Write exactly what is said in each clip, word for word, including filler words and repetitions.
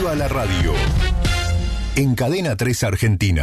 Viva la radio. En Cadena tres Argentina.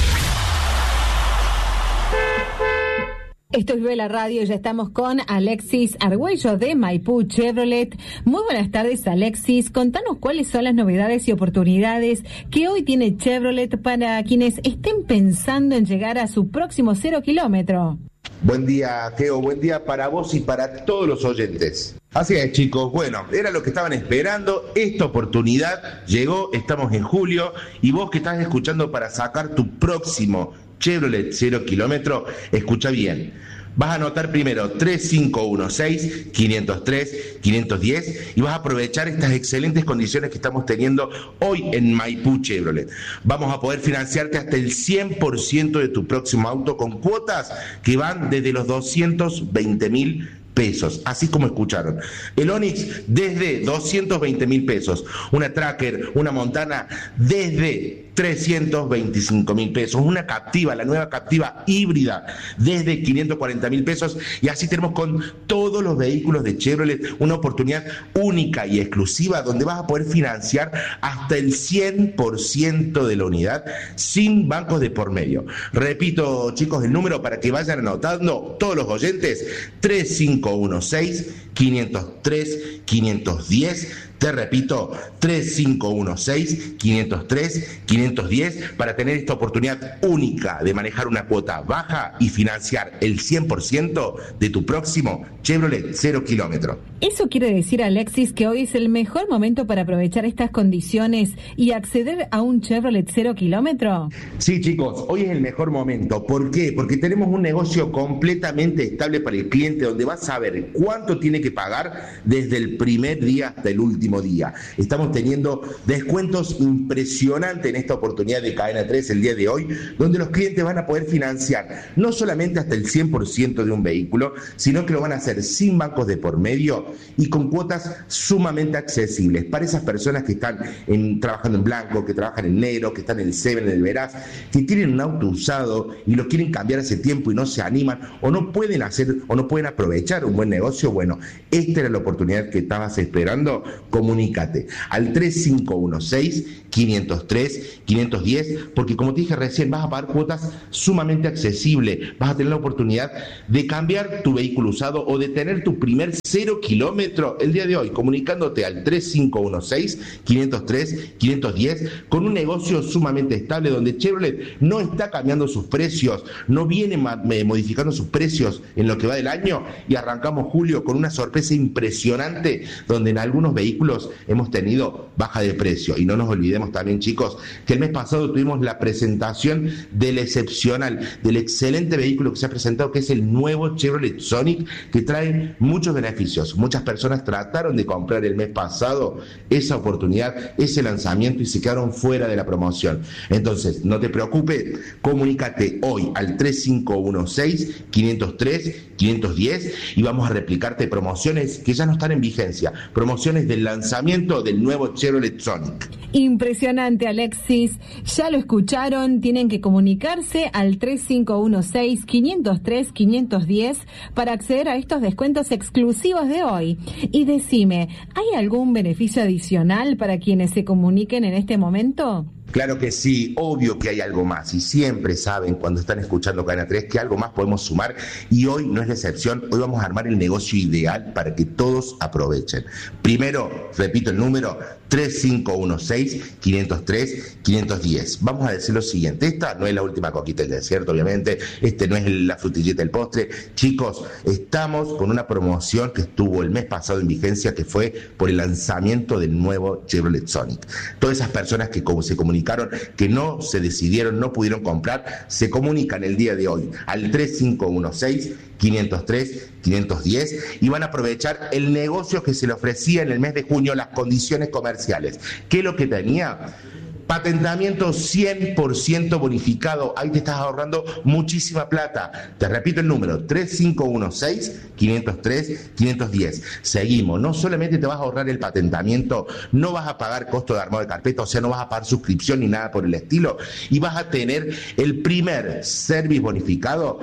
Esto es Viva la radio, ya estamos con Alexis Argüello de Maipú Chevrolet. Muy buenas tardes, Alexis. Contanos cuáles son las novedades y oportunidades que hoy tiene Chevrolet para quienes estén pensando en llegar a su próximo cero kilómetro. Buen día, Keo, buen día para vos y para todos los oyentes. Así es, chicos, bueno, era lo que estaban esperando, esta oportunidad llegó, estamos en julio, y vos que estás escuchando para sacar tu próximo Chevrolet cero kilómetro, escucha bien. Vas a anotar primero tres cinco uno seis, quinientos tres, quinientos diez y vas a aprovechar estas excelentes condiciones que estamos teniendo hoy en Maipú Chevrolet. Vamos a poder financiarte hasta el cien por ciento de tu próximo auto con cuotas que van desde los doscientos veinte mil pesos, así como escucharon. El Onix desde doscientos veinte mil pesos, una Tracker, una Montana desde trescientos veinticinco mil pesos, una Captiva, la nueva Captiva híbrida desde quinientos cuarenta mil pesos, y así tenemos con todos los vehículos de Chevrolet una oportunidad única y exclusiva donde vas a poder financiar hasta el cien por ciento de la unidad sin bancos de por medio. Repito, chicos, el número para que vayan anotando todos los oyentes: tres cinco uno seis, quinientos tres, quinientos diez. Te repito, tres cinco uno seis, quinientos tres, quinientos diez para tener esta oportunidad única de manejar una cuota baja y financiar el cien por ciento de tu próximo Chevrolet cero kilómetro. ¿Eso quiere decir, Alexis, que hoy es el mejor momento para aprovechar estas condiciones y acceder a un Chevrolet cero kilómetro? Sí, chicos, hoy es el mejor momento. ¿Por qué? Porque tenemos un negocio completamente estable para el cliente donde va a saber cuánto tiene que pagar desde el primer día hasta el último día. Estamos teniendo descuentos impresionantes en esta oportunidad de Cadena tres el día de hoy, donde los clientes van a poder financiar no solamente hasta el cien por ciento de un vehículo, sino que lo van a hacer sin bancos de por medio y con cuotas sumamente accesibles para esas personas que están en, trabajando en blanco, que trabajan en negro, que están en el Seven, en el Veraz, que tienen un auto usado y lo quieren cambiar hace tiempo y no se animan o no pueden hacer o no pueden aprovechar un buen negocio. Bueno, esta era la oportunidad que estabas esperando. Comunícate al tres cinco uno seis, quinientos tres, quinientos diez, porque como te dije recién, vas a pagar cuotas sumamente accesibles, vas a tener la oportunidad de cambiar tu vehículo usado o de tener tu primer cero kilómetro el día de hoy, comunicándote al tres cinco uno seis, quinientos tres, quinientos diez, con un negocio sumamente estable donde Chevrolet no está cambiando sus precios, no viene modificando sus precios en lo que va del año, y arrancamos julio con una sorpresa impresionante donde en algunos vehículos hemos tenido baja de precio. Y no nos olvidemos también, chicos, que el mes pasado tuvimos la presentación del excepcional, del excelente vehículo que se ha presentado, que es el nuevo Chevrolet Sonic, que trae muchos beneficios. Muchas personas trataron de comprar el mes pasado esa oportunidad, ese lanzamiento, y se quedaron fuera de la promoción. Entonces, no te preocupes, comunícate hoy al tres cinco uno seis, quinientos tres, quinientos diez y vamos a replicarte promociones que ya no están en vigencia, promociones del lanzamiento del nuevo Chevrolet Sonic. Impresionante, Alexis. Ya lo escucharon, tienen que comunicarse al tres cinco uno seis, quinientos tres, quinientos diez para acceder a estos descuentos exclusivos de hoy. Y decime, ¿hay algún beneficio adicional para quienes se comuniquen en este momento? Claro que sí, obvio que hay algo más, y siempre saben cuando están escuchando Cadena tres que algo más podemos sumar, y hoy no es la excepción. Hoy vamos a armar el negocio ideal para que todos aprovechen. Primero, repito el número, tres cinco uno seis, quinientos tres, quinientos diez. Vamos a decir lo siguiente: esta no es la última coquita del desierto, obviamente, este no es la frutillita del postre. Chicos, estamos con una promoción que estuvo el mes pasado en vigencia, que fue por el lanzamiento del nuevo Chevrolet Sonic. Todas esas personas que como se comunicaron, que no se decidieron, no pudieron comprar, se comunican el día de hoy al tres cinco uno seis, quinientos tres, quinientos diez y van a aprovechar el negocio que se le ofrecía en el mes de junio, las condiciones comerciales. ¿Qué es lo que tenía? Patentamiento cien por ciento bonificado. Ahí te estás ahorrando muchísima plata. Te repito el número, tres cinco uno seis, quinientos tres, quinientos diez. Seguimos. No solamente te vas a ahorrar el patentamiento, no vas a pagar costo de armado de carpeta, o sea, no vas a pagar suscripción ni nada por el estilo, y vas a tener el primer service bonificado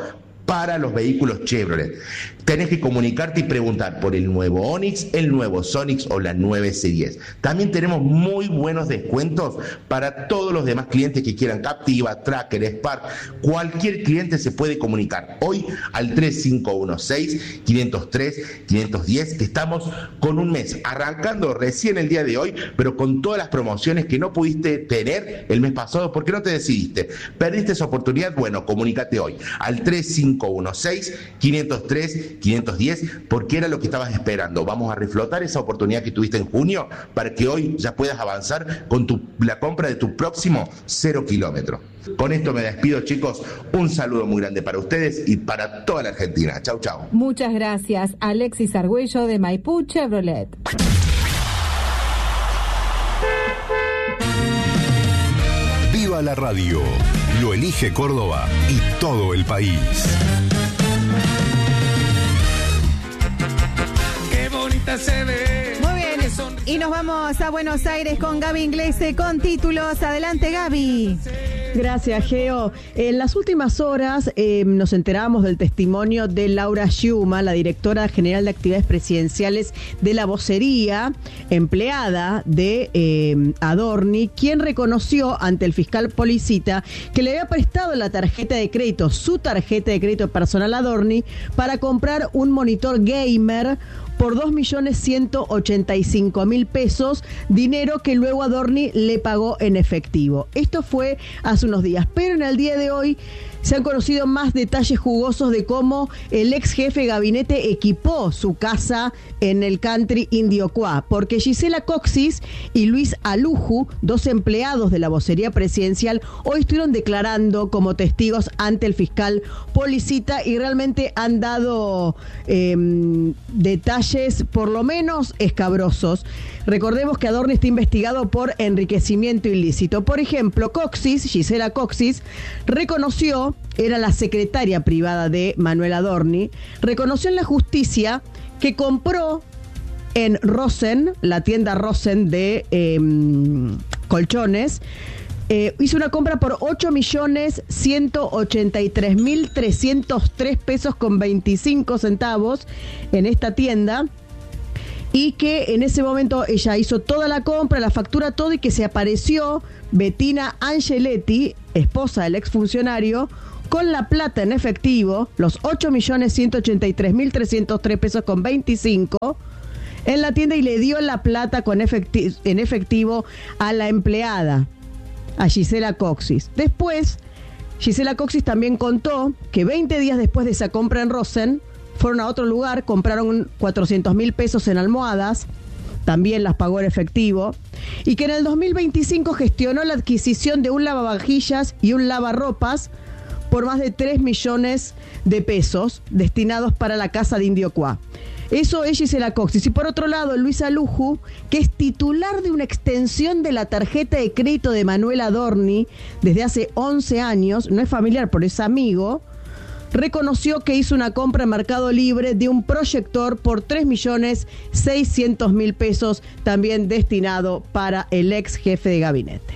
para los vehículos Chevrolet. Tenés que comunicarte y preguntar por el nuevo Onix, el nuevo Sonix o la nueve C diez. También tenemos muy buenos descuentos para todos los demás clientes que quieran Captiva, Tracker, Spark. Cualquier cliente se puede comunicar hoy al tres cinco uno seis, cinco cero tres, cinco uno cero, que estamos con un mes arrancando recién el día de hoy, pero con todas las promociones que no pudiste tener el mes pasado porque no te decidiste. ¿Perdiste esa oportunidad? Bueno, comunícate hoy al tres cinco uno seis, cinco cero tres, cinco uno cero, porque era lo que estabas esperando. Vamos a reflotar esa oportunidad que tuviste en junio para que hoy ya puedas avanzar con tu, la compra de tu próximo cero kilómetro. Con esto me despido, chicos. Un saludo muy grande para ustedes y para toda la Argentina. Chau, chau. Muchas gracias, Alexis Argüello de Maipú Chevrolet. Viva la radio. Lo elige Córdoba y todo el país. Qué bonita se ve. Muy bien. Y nos vamos a Buenos Aires con Gaby Inglese con títulos. Adelante, Gaby. Gracias, Geo. En las últimas horas eh, nos enteramos del testimonio de Laura Schiuma, la directora general de actividades presidenciales de la vocería, empleada de eh, Adorni, quien reconoció ante el fiscal Policita que le había prestado la tarjeta de crédito, su tarjeta de crédito personal a Adorni, para comprar un monitor gamer por dos millones ciento ochenta y cinco mil pesos, dinero que luego Adorni le pagó en efectivo. Esto fue hace unos días, pero en el día de hoy se han conocido más detalles jugosos de cómo el ex jefe de gabinete equipó su casa en el country Indiocuá, porque Gisela Coxis y Luis Aluju, dos empleados de la vocería presidencial, hoy estuvieron declarando como testigos ante el fiscal Policita y realmente han dado eh, detalles por lo menos escabrosos. Recordemos que Adorni está investigado por enriquecimiento ilícito. Por ejemplo, Coxis, Gisela Coxis, reconoció, era la secretaria privada de Manuel Adorni, reconoció en la justicia que compró en Rosen, la tienda Rosen de eh, colchones, eh, hizo una compra por ocho millones ciento ochenta y tres mil trescientos tres pesos con veinticinco centavos en esta tienda. Y que en ese momento ella hizo toda la compra, la factura, todo, y que se apareció Bettina Angeletti, esposa del exfuncionario, con la plata en efectivo, los ocho millones ciento ochenta y tres mil trescientos tres pesos con veinticinco, en la tienda, y le dio la plata con efecti- en efectivo a la empleada, a Gisela Coxis. Después, Gisela Coxis también contó que veinte días después de esa compra en Rosen, fueron a otro lugar, compraron cuatrocientos mil pesos en almohadas, también las pagó en efectivo, y que en el dos mil veinticinco gestionó la adquisición de un lavavajillas y un lavarropas por más de tres millones de pesos destinados para la casa de Indiocuá. Eso es Gisela Coxis. Y por otro lado, Luis Aluju, que es titular de una extensión de la tarjeta de crédito de Manuel Adorni desde hace once años, no es familiar, pero es amigo, reconoció que hizo una compra en Mercado Libre de un proyector por tres millones seiscientos mil pesos, también destinado para el ex jefe de gabinete.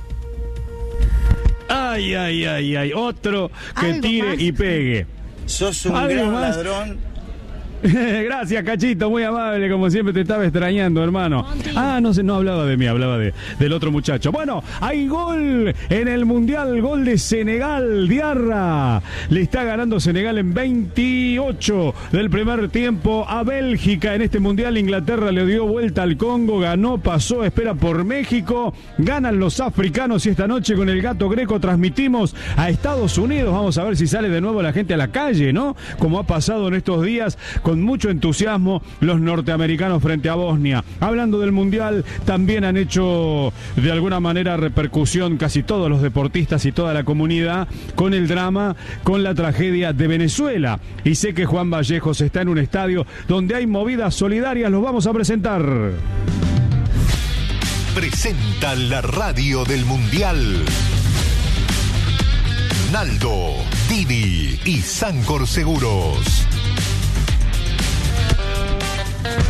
Ay, ay, ay, ay, otro que tire más y pegue. Sos un ¿Algo gran más? ladrón. Gracias, Cachito, muy amable, como siempre te estaba extrañando, hermano. Ah, no sé, no hablaba de mí, hablaba de, del otro muchacho. Bueno, hay gol en el Mundial, gol de Senegal, Diarra. Le está ganando Senegal en veintiocho del primer tiempo a Bélgica en este Mundial. Inglaterra le dio vuelta al Congo, ganó, pasó, espera por México. Ganan los africanos y esta noche con el Gato Greco transmitimos a Estados Unidos. Vamos a ver si sale de nuevo la gente a la calle, ¿no? Como ha pasado en estos días con mucho entusiasmo los norteamericanos frente a Bosnia. Hablando del Mundial, también han hecho de alguna manera repercusión casi todos los deportistas y toda la comunidad con el drama, con la tragedia de Venezuela. Y sé que Juan Vallejos está en un estadio donde hay movidas solidarias, los vamos a presentar. Presenta la radio del Mundial. Naldo, Didi y Sancor Seguros.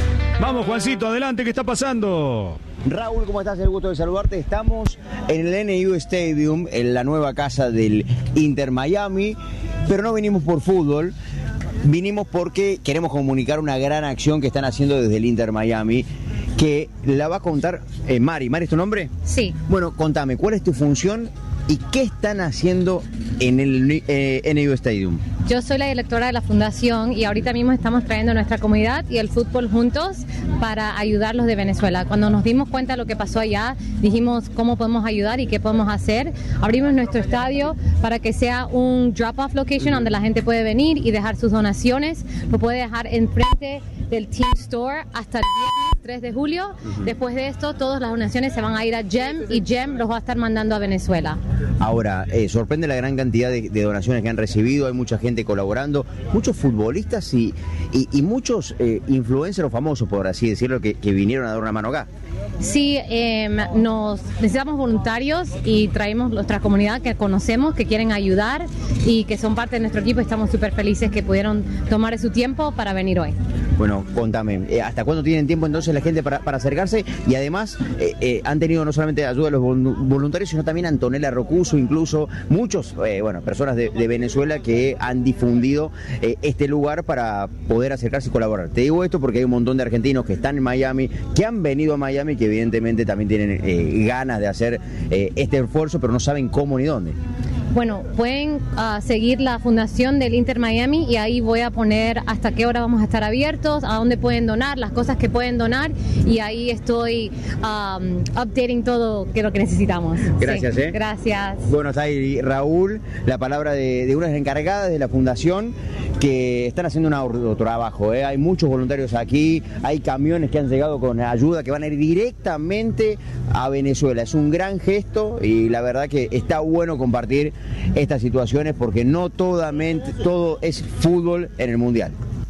Vamos, Juancito, adelante, ¿qué está pasando? Raúl, ¿cómo estás? El gusto de saludarte. Estamos en el N U Stadium, en la nueva casa del Inter Miami, pero no vinimos por fútbol, vinimos porque queremos comunicar una gran acción que están haciendo desde el Inter Miami, que la va a contar eh, Mari. ¿Mari es tu nombre? Sí. Bueno, contame, ¿cuál es tu función y qué están haciendo en el eh, N U Stadium? Yo soy la directora de la fundación y ahorita mismo estamos trayendo a nuestra comunidad y el fútbol juntos para ayudarlos de Venezuela. Cuando nos dimos cuenta de lo que pasó allá, dijimos cómo podemos ayudar y qué podemos hacer. Abrimos nuestro estadio para que sea un drop-off location donde la gente puede venir y dejar sus donaciones. Lo puede dejar enfrente del Team Store hasta el viernes tres de julio. Uh-huh. Después de esto, todas las donaciones se van a ir a GEM y GEM los va a estar mandando a Venezuela. Ahora, eh, sorprende la gran cantidad de, de donaciones que han recibido, hay mucha gente colaborando, muchos futbolistas y, y, y muchos eh, influencers famosos, por así decirlo, que, que vinieron a dar una mano acá. Sí, eh, nos necesitamos voluntarios y traemos nuestra comunidad que conocemos, que quieren ayudar y que son parte de nuestro equipo. Estamos súper felices que pudieron tomar su tiempo para venir hoy. Bueno, contame, eh, ¿hasta cuándo tienen tiempo entonces la gente para, para acercarse? Y además eh, eh, han tenido no solamente ayuda de los voluntarios, sino también Antonella Rocuso, incluso muchos, eh, bueno, personas de, de Venezuela que han difundido eh, este lugar para poder acercarse y colaborar. Te digo esto porque hay un montón de argentinos que están en Miami, que han venido a Miami, que evidentemente también tienen eh, ganas de hacer eh, este esfuerzo, pero no saben cómo ni dónde. Bueno, pueden uh, seguir la fundación del Inter Miami y ahí voy a poner hasta qué hora vamos a estar abiertos, a dónde pueden donar, las cosas que pueden donar y ahí estoy um, updating todo que lo que necesitamos. Gracias, sí. eh. Gracias. Bueno, está ahí Raúl, la palabra de, de unas encargadas de la fundación que están haciendo un arduo trabajo, eh. Hay muchos voluntarios aquí, hay camiones que han llegado con ayuda que van a ir directamente a Venezuela. Es un gran gesto y la verdad que está bueno compartir estas situaciones porque no todamente, todo es fútbol en el Mundial.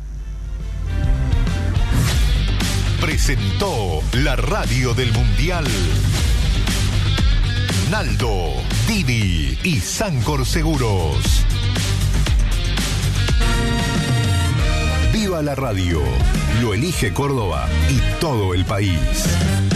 Presentó la radio del Mundial Naldo, Didi y Sancor Seguros. Viva la radio, lo elige Córdoba y todo el país.